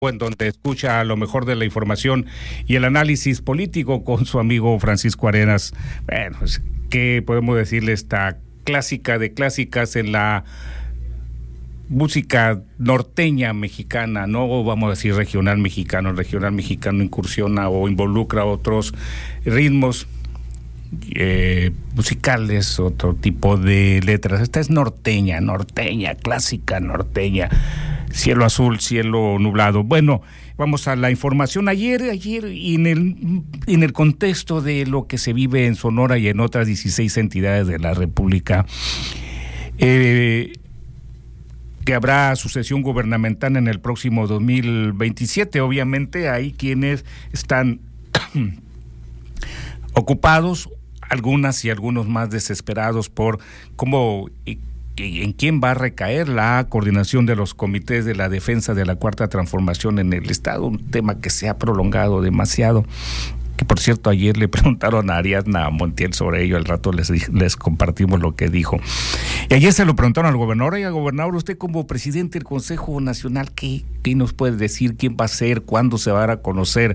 en donde escucha lo mejor de la información y el análisis político con su amigo Francisco Arenas. Bueno, ¿qué podemos decirle? Esta clásica de clásicas en la música norteña mexicana, no vamos a decir regional mexicano incursiona o involucra otros ritmos musicales, otro tipo de letras. Esta es norteña, clásica norteña. Cielo azul, cielo nublado. Bueno, vamos a la información. Ayer y en el contexto de lo que se vive en Sonora y en otras 16 entidades de la República, que habrá sucesión gubernamental en el próximo 2027. Obviamente hay quienes están ocupados, algunas y algunos más desesperados por cómo en quién va a recaer la coordinación de los comités de la defensa de la Cuarta Transformación en el Estado, un tema que se ha prolongado demasiado, que por cierto ayer le preguntaron a Ariadna Montiel sobre ello, al rato les compartimos lo que dijo. Y ayer se lo preguntaron al gobernador: oiga, gobernador, usted como presidente del Consejo Nacional, ¿qué nos puede decir? ¿Quién va a ser? ¿Cuándo se va a dar a conocer?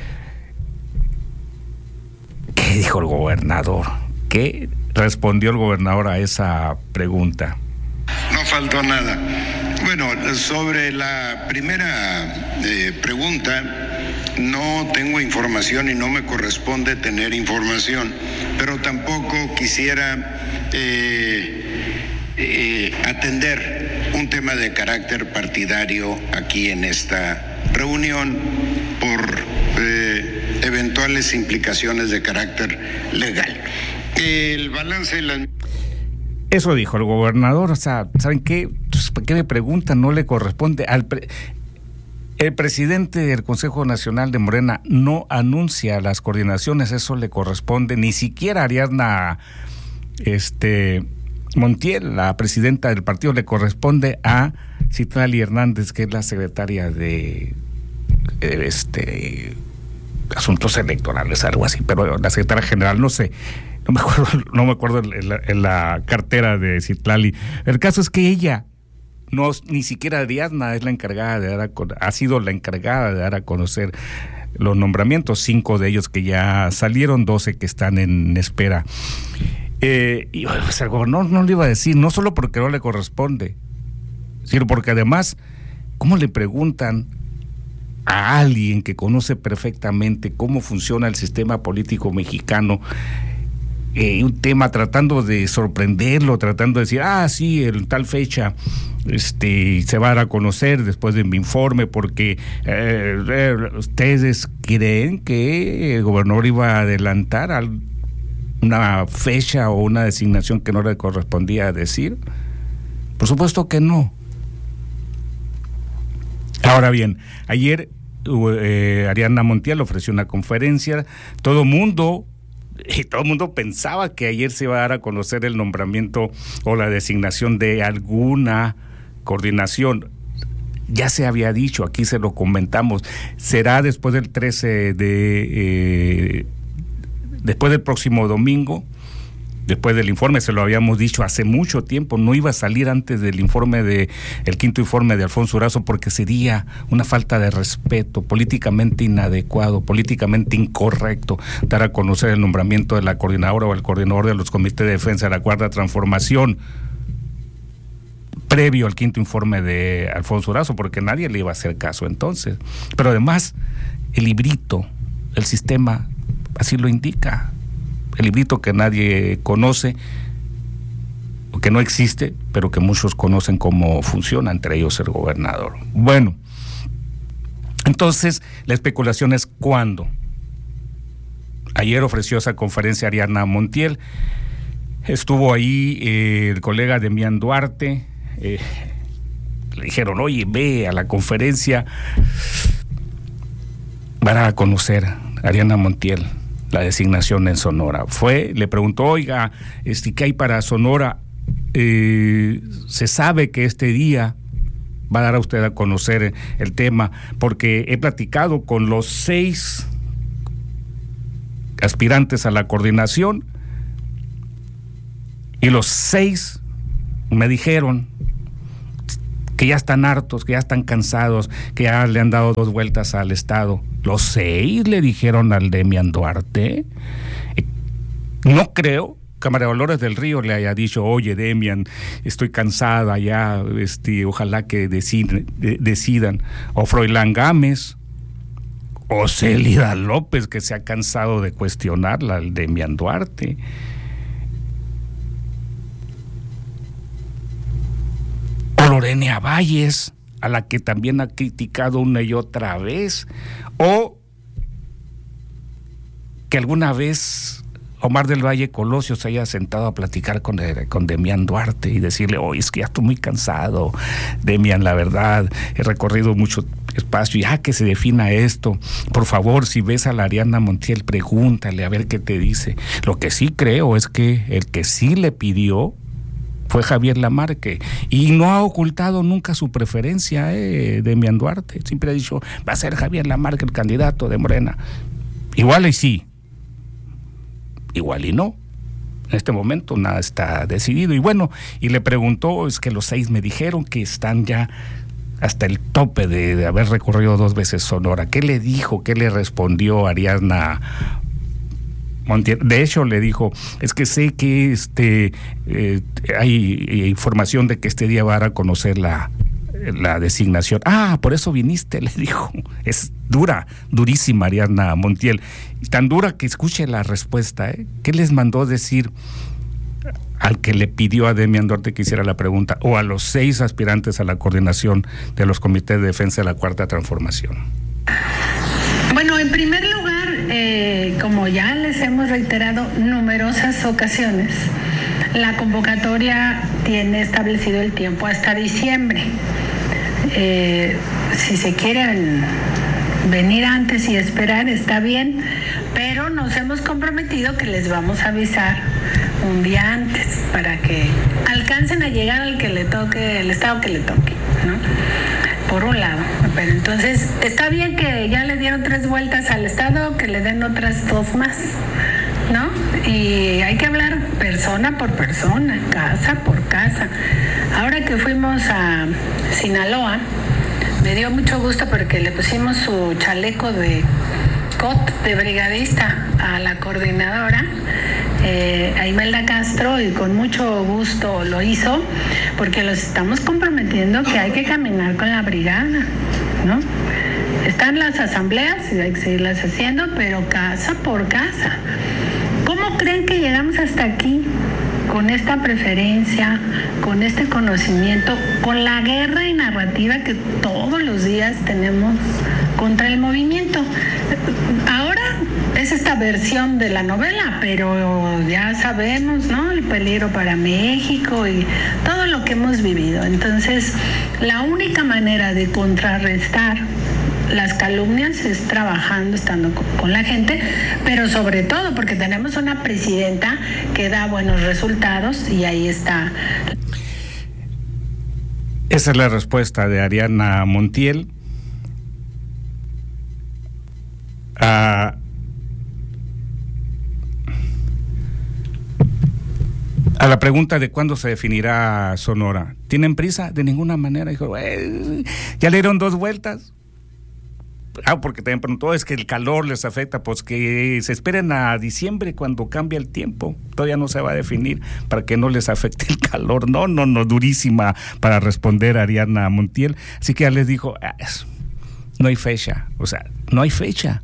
¿Qué dijo el gobernador? ¿Qué respondió el gobernador a esa pregunta? No faltó nada. Bueno, sobre la primera pregunta, no tengo información y no me corresponde tener información, pero tampoco quisiera atender un tema de carácter partidario aquí en esta reunión por eventuales implicaciones de carácter legal. El balance de las... Eso dijo el gobernador. O sea, ¿saben qué? ¿Por qué me preguntan? No le corresponde el presidente del Consejo Nacional de Morena no anuncia las coordinaciones, eso le corresponde ni siquiera a Ariadna Montiel, la presidenta del partido, le corresponde a Citlali Hernández, que es la secretaria de asuntos electorales, algo así, pero la secretaria general, no sé, no me acuerdo en la cartera de Citlali. El caso es que ella ni siquiera Ariadna es la encargada ha sido la encargada de dar a conocer los nombramientos, 5 de ellos que ya salieron, 12 que están en espera. Y pues, el gobernador no le iba a decir, no solo porque no le corresponde, sino porque además, ¿cómo le preguntan a alguien que conoce perfectamente cómo funciona el sistema político mexicano un tema tratando de sorprenderlo, tratando de decir, sí, en tal fecha se va a dar a conocer después de mi informe, porque ustedes creen que el gobernador iba a adelantar una fecha o una designación que no le correspondía decir? Por supuesto que no. Ahora bien, ayer Ariadna Montiel ofreció una conferencia, todo el mundo pensaba que ayer se iba a dar a conocer el nombramiento o la designación de alguna coordinación. Ya se había dicho, aquí se lo comentamos, será después del 13 después del próximo domingo, después del informe. Se lo habíamos dicho hace mucho tiempo, no iba a salir antes del informe el quinto informe de Alfonso Durazo, porque sería una falta de respeto, políticamente inadecuado, políticamente incorrecto dar a conocer el nombramiento de la coordinadora o el coordinador de los comités de defensa de la Cuarta Transformación previo al quinto informe de Alfonso Durazo, porque nadie le iba a hacer caso entonces. Pero además, el librito, el sistema así lo indica. El librito que nadie conoce, o que no existe, pero que muchos conocen cómo funciona, entre ellos el gobernador. Bueno, entonces la especulación es ¿cuándo? Ayer ofreció esa conferencia Ariadna Montiel, estuvo ahí el colega Demián Duarte, le dijeron, oye, ve a la conferencia, van a conocer a Ariadna Montiel la designación en Sonora. Le preguntó, oiga, ¿qué hay para Sonora? Se sabe que este día va a dar a usted a conocer el tema, porque he platicado con los 6 aspirantes a la coordinación y los 6 me dijeron que ya están hartos, que ya están cansados, que ya le han dado 2 vueltas al Estado. Los 6 le dijeron al Demian Duarte. No creo que María Dolores del Río le haya dicho, oye Demian, estoy cansada ya, ojalá que decidan. O Froilán Gámez, o Célida López, que se ha cansado de cuestionarla al Demian Duarte. O Lorena Valles, a la que también ha criticado una y otra vez. O que alguna vez Omar del Valle Colosio se haya sentado a platicar con Demian Duarte y decirle, oye, es que ya estoy muy cansado, Demian, la verdad, he recorrido mucho espacio, ya que se defina esto, por favor, si ves a la Ariadna Montiel, pregúntale a ver qué te dice. Lo que sí creo es que el que sí le pidió fue Javier Lamarque, y no ha ocultado nunca su preferencia, Demian Duarte, siempre ha dicho, va a ser Javier Lamarque el candidato de Morena. Igual y sí, igual y no. En este momento nada está decidido. Y bueno, y le preguntó, es que los 6 me dijeron que están ya hasta el tope de haber recorrido 2 veces Sonora. ¿Qué le dijo? ¿Qué le respondió Ariadna Montiel? De hecho, le dijo, es que sé que hay información de que este día van a conocer la designación. Por eso viniste, le dijo. Es durísima Ariadna Montiel. Tan dura que escuche la respuesta, ¿Qué les mandó decir al que le pidió a Demian Duarte que hiciera la pregunta, o a los 6 aspirantes a la coordinación de los comités de defensa de la Cuarta Transformación? Bueno, en primer lugar, como ya les hemos reiterado numerosas ocasiones, la convocatoria tiene establecido el tiempo hasta diciembre. Si se quieren venir antes y esperar, está bien, pero nos hemos comprometido que les vamos a avisar un día antes para que alcancen a llegar al que le toque, el estado que le toque, ¿no? Por un lado. Pero entonces, está bien que ya le dieron 3 vueltas al estado, que le den otras 2 más, ¿no? Y hay que hablar persona por persona, casa por casa. Ahora que fuimos a Sinaloa, me dio mucho gusto porque le pusimos su chaleco de COT, de brigadista, a la coordinadora, a Imelda Castro, y con mucho gusto lo hizo, porque los estamos comprometiendo que hay que caminar con la brigada, ¿no? Están las asambleas y hay que seguirlas haciendo, pero casa por casa. ¿Cómo creen que llegamos hasta aquí? Con esta preferencia, con este conocimiento, con la guerra y narrativa que todos los días tenemos contra el movimiento. Ahora es esta versión de la novela, pero ya sabemos, ¿no? El peligro para México y todo lo que hemos vivido. Entonces, la única manera de contrarrestar las calumnias es trabajando, estando con la gente, pero sobre todo porque tenemos una presidenta que da buenos resultados, y ahí está. Esa es la respuesta de Ariadna Montiel a la pregunta de cuándo se definirá Sonora. ¿Tienen prisa? De ninguna manera. Dijo, ya le dieron 2 vueltas. Porque también preguntó, es que el calor les afecta, pues que se esperen a diciembre cuando cambia el tiempo, todavía no se va a definir para que no les afecte el calor. No, durísima para responder Ariadna Montiel, así que ya les dijo, no hay fecha, no hay fecha.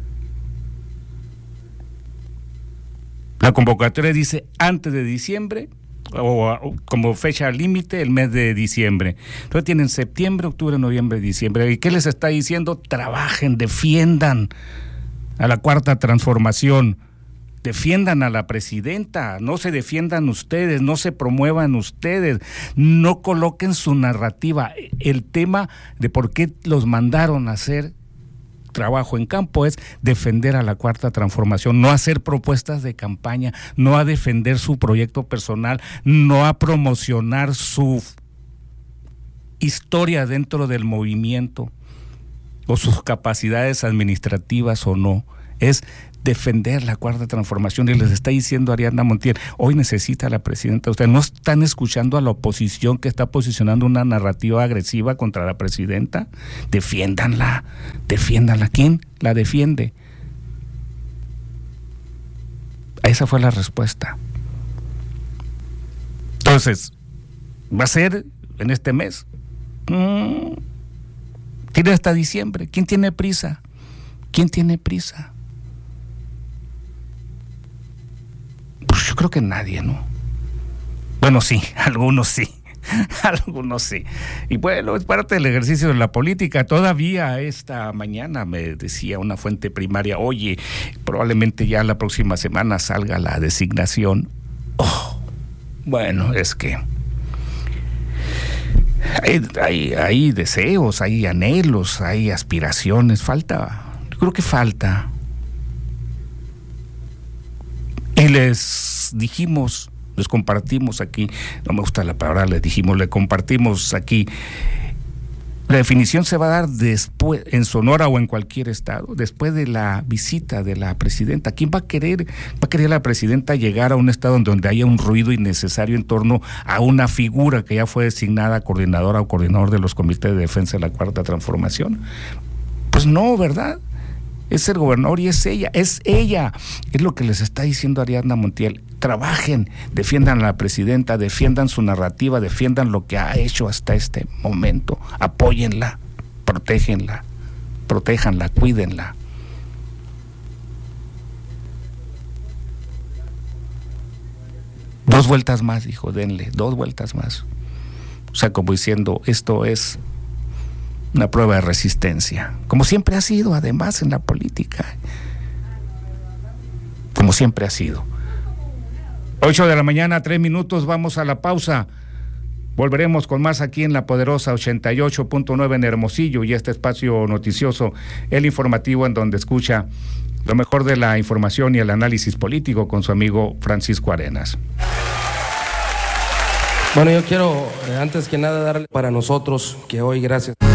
La convocatoria dice antes de diciembre, o como fecha límite el mes de diciembre. Entonces tienen septiembre, octubre, noviembre, diciembre. ¿Y qué les está diciendo? Trabajen, defiendan a la Cuarta Transformación, defiendan a la presidenta, no se defiendan ustedes, no se promuevan ustedes, no coloquen su narrativa. El tema de por qué los mandaron a hacer trabajo en campo es defender a la Cuarta Transformación, no hacer propuestas de campaña, no a defender su proyecto personal, no a promocionar su historia dentro del movimiento o sus capacidades administrativas o no. es defender la Cuarta Transformación, y les está diciendo Ariadna Montiel, hoy necesita a la presidenta. Ustedes no están escuchando a la oposición que está posicionando una narrativa agresiva contra la presidenta. Defiéndanla. ¿Quién la defiende? Esa fue la respuesta. Entonces, ¿va a ser en este mes? Tiene hasta diciembre. ¿Quién tiene prisa? Pues yo creo que nadie, ¿no? Bueno, sí, algunos sí. Y bueno, es parte del ejercicio de la política. Todavía esta mañana me decía una fuente primaria, oye, probablemente ya la próxima semana salga la designación. Bueno, es que hay deseos, hay anhelos, hay aspiraciones. Yo creo que falta. Y les compartimos aquí, no me gusta la palabra, le compartimos aquí, la definición se va a dar después, en Sonora o en cualquier estado, después de la visita de la presidenta. ¿Quién va a querer la presidenta llegar a un estado donde haya un ruido innecesario en torno a una figura que ya fue designada coordinadora o coordinador de los comités de defensa de la Cuarta Transformación? Pues no, ¿verdad? Es el gobernador y es ella. Es lo que les está diciendo Ariadna Montiel. Trabajen, defiendan a la presidenta, defiendan su narrativa, defiendan lo que ha hecho hasta este momento. Apóyenla, protéjanla, cuídenla. Dos vueltas más, dijo, denle, 2 vueltas más. O sea, como diciendo, esto es una prueba de resistencia, como siempre ha sido, además, en la política. Como siempre ha sido. 8 de la mañana, 3 minutos, vamos a la pausa. Volveremos con más aquí en La Poderosa 88.9 en Hermosillo, y este espacio noticioso, el informativo, en donde escucha lo mejor de la información y el análisis político con su amigo Francisco Arenas. Bueno, yo quiero, antes que nada, darle para nosotros que hoy, gracias